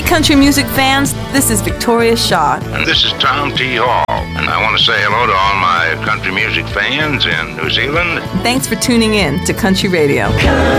country music fans, this is Victoria Shaw. And this is Tom T. Hall. And I want to say hello to all my country music fans in New Zealand. Thanks for tuning in to Country Radio.